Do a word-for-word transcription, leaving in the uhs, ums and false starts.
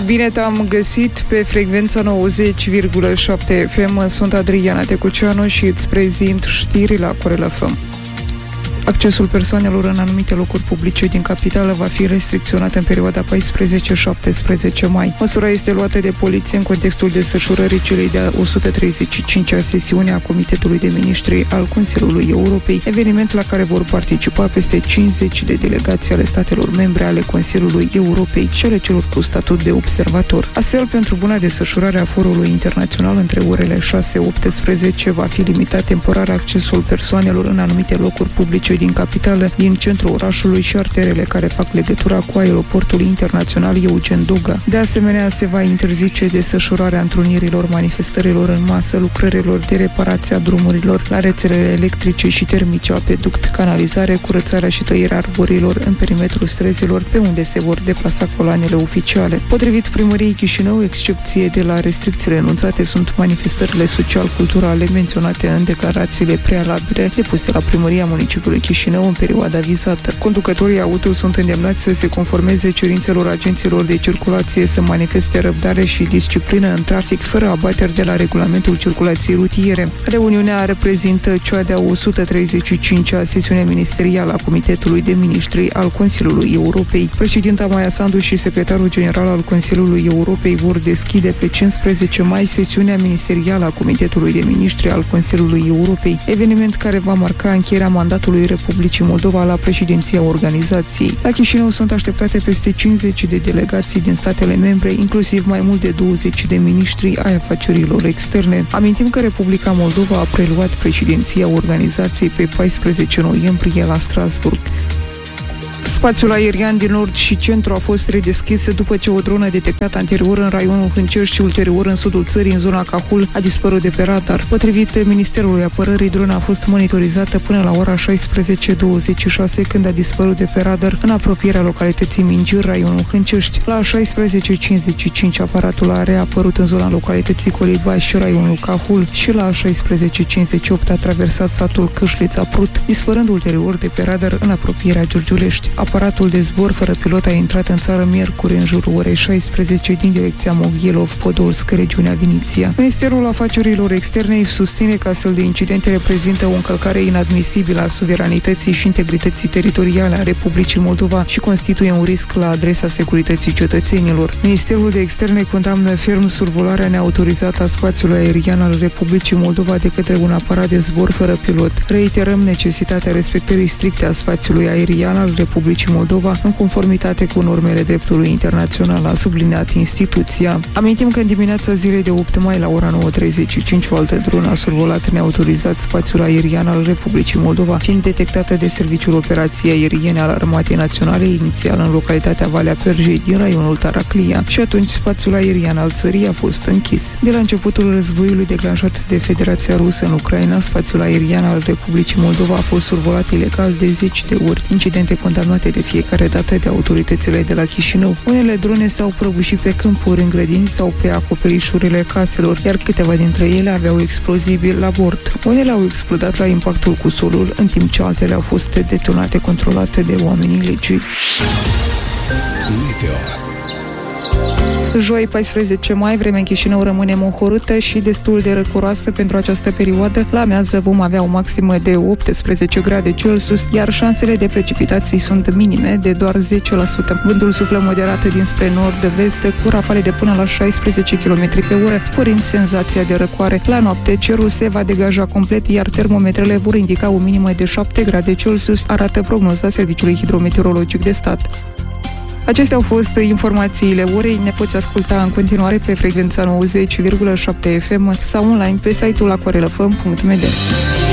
Bine te-am găsit pe frecvența nouăzeci virgulă șapte F M. Sunt Adriana Tecuceanu și îți prezint știri la Corel F M. Accesul persoanelor în anumite locuri publice din capitală va fi restricționat în perioada paisprezece șaptesprezece mai. Măsura este luată de poliție în contextul desfășurării celei de-a o sută treizeci și cincea sesiune a Comitetului de Ministri al Consiliului Europei, eveniment la care vor participa peste cincizeci de delegații ale statelor membre ale Consiliului Europei și ale celor cu statut de observator. Astfel, pentru buna desfășurare a forului internațional între orele șase optsprezece va fi limitat temporar accesul persoanelor în anumite locuri publice din capitală, din centrul orașului și arterele care fac legătura cu aeroportul internațional Eugen Doga. De asemenea, se va interzice desfășurarea întrunirilor, manifestărilor în masă, lucrărilor de reparație a drumurilor, la rețelele electrice și termice, apeduct, canalizare, curățarea și tăierea arborilor în perimetrul străzilor pe unde se vor deplasa coloanele oficiale. Potrivit primăriei Chișinău, excepție de la restricțiile enunțate sunt manifestările social-culturale menționate în declarațiile prealabile depuse la primăria municipiului Chișinău în perioada vizată. Conducătorii auto sunt îndemnați să se conformeze cerințelor agenților de circulație, să manifeste răbdare și disciplină în trafic, fără abateri de la regulamentul circulației rutiere. Reuniunea reprezintă cea de-a o sută treizeci și cincea sesiune ministerială a Comitetului de Ministri al Consiliului Europei. Președinta Maia Sandu și secretarul general al Consiliului Europei vor deschide pe cincisprezece mai sesiunea ministerială a Comitetului de Ministri al Consiliului Europei, eveniment care va marca încheierea mandatului Republicii Moldova la președinția organizației. La Chișinău sunt așteptate peste cincizeci de delegații din statele membre, inclusiv mai mult de douăzeci de miniștri ai afacerilor externe. Amintim că Republica Moldova a preluat președinția organizației pe paisprezece noiembrie la Strasbourg. Spațiul aerian din nord și centru a fost redeschis după ce o dronă detectată anterior în raionul Hâncești și ulterior în sudul țării, în zona Cahul, a dispărut de pe radar. Potrivit Ministerului Apărării, drona a fost monitorizată până la ora șaisprezece douăzeci și șase, când a dispărut de pe radar în apropierea localității Mingir, raionul Hâncești. La șaisprezece cincizeci și cinci, aparatul a reapărut în zona localității Colibaș și raionul Cahul și la șaisprezece cincizeci și opt a traversat satul Câșlița-Prut, dispărând ulterior de pe radar în apropierea Giurgiulești. Aparatul de zbor fără pilot a intrat în țară miercuri în jurul orei șaisprezece din direcția Moghielov-Podolsk, regiunea Viniția. Ministerul Afacerilor Externe susține că astfel de incidente reprezintă o încălcare inadmisibilă a suveranității și integrității teritoriale a Republicii Moldova și constituie un risc la adresa securității cetățenilor. Ministerul de Externe condamnă ferm survolarea neautorizată a spațiului aerian al Republicii Moldova de către un aparat de zbor fără pilot. Reiterăm necesitatea respectării stricte a spațiului aerian al Republicii Moldova în conformitate cu normele dreptului internațional, a subliniat instituția. Amintim că în dimineața zilei de opt mai la ora nouă treizeci și cinci o altă dronă a survolat neautorizat spațiul aerian al Republicii Moldova, fiind detectată de Serviciul Operației Aeriene al Armatei Naționale, inițial în localitatea Valea Perjei din raionul Taraclia, și atunci spațiul aerian al țării a fost închis. De la începutul războiului declanșat de Federația Rusă în Ucraina, spațiul aerian al Republicii Moldova a fost survolat ilegal de zeci de ori, incidente condamnate de fiecare dată de autoritățile de la Chișinău. Unele drone s-au prăbușit pe câmpuri, în grădini sau pe acoperișurile caselor, iar câteva dintre ele aveau explozibili la bord. Unele au explodat la impactul cu solul, în timp ce altele au fost detonate controlate de oamenii legii. Meteo. Joi, paisprezece mai, vremea în Chișinău rămâne mohorâtă și destul de răcoroasă pentru această perioadă. La amiază vom avea o maximă de optsprezece grade Celsius, iar șansele de precipitații sunt minime, de doar zece la sută. Vântul suflă moderat dinspre nord-vest, cu rafale de până la șaisprezece kilometri pe oră, sporind senzația de răcoare. La noapte, cerul se va degaja complet, iar termometrele vor indica o minimă de șapte grade Celsius, arată prognoza Serviciului Hidrometeorologic de Stat. Acestea au fost informațiile orei. Ne poți asculta în continuare pe frecvența nouăzeci virgulă șapte F M sau online pe site-ul aquarelfm punct m d.